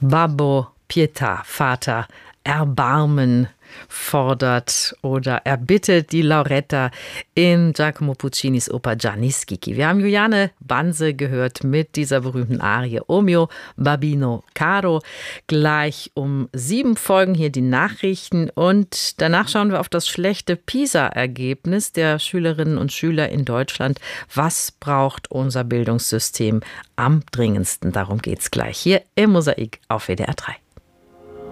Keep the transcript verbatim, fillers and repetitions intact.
Babbo Pietà, Vater, Erbarmen fordert oder erbittet die Lauretta in Giacomo Puccinis Oper Gianni Schicchi. Wir haben Juliane Banse gehört mit dieser berühmten Arie O mio babbino caro. Gleich um sieben folgen hier die Nachrichten und danach schauen wir auf das schlechte PISA-Ergebnis der Schülerinnen und Schüler in Deutschland. Was braucht unser Bildungssystem am dringendsten? Darum geht's gleich hier im Mosaik auf W D R drei.